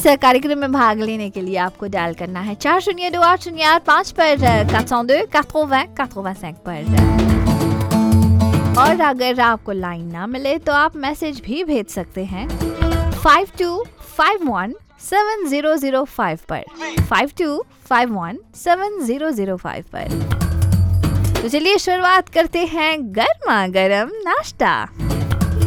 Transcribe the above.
इस कार्यक्रम में भाग लेने के लिए आपको डायल करना है 402808 पर 402 80 85 पर। और अगर आपको लाइन ना मिले तो आप मैसेज भी भेज सकते हैं 52517005 पर 52517005 पर। तो चलिए शुरुआत करते हैं गर्मा गर्म नाश्ता।